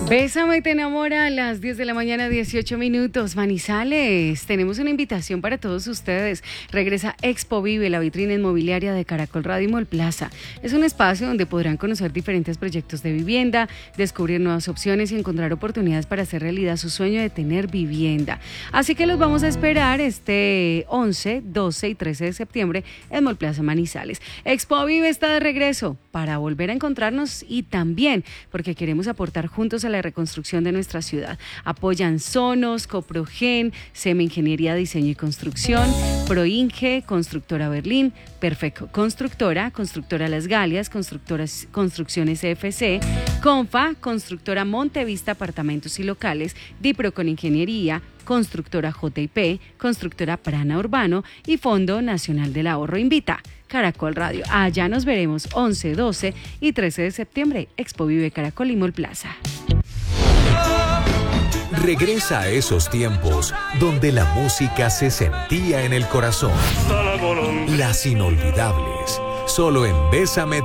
Bésame y te enamora a las 10 de la mañana, 18 minutos. Manizales, tenemos una invitación para todos ustedes. Regresa Expo Vive, la vitrina inmobiliaria de Caracol Radio y Mall Plaza. Es un espacio donde podrán conocer diferentes proyectos de vivienda, descubrir nuevas opciones y encontrar oportunidades para hacer realidad su sueño de tener vivienda. Así que los vamos a esperar este 11, 12 y 13 de septiembre en Mall Plaza Manizales. Expo Vive está de regreso para volver a encontrarnos y también porque queremos aportar juntos a la reconstrucción de nuestra ciudad. Apoyan Sonos, Coprogen, SEMA Ingeniería, Diseño y Construcción, Proinge, Constructora Berlín, Perfecto Constructora, Constructora Las Galias, Construcciones CFC, Confa, Constructora Montevista Apartamentos y Locales, Dipro con Ingeniería, Constructora JP, Constructora Prana Urbano y Fondo Nacional del Ahorro invita. Caracol Radio. Allá nos veremos 11, 12 y 13 de septiembre. Expo Vive Caracol y Mall Plaza. Regresa a esos tiempos donde la música se sentía en el corazón. Las inolvidables. Solo en Bésame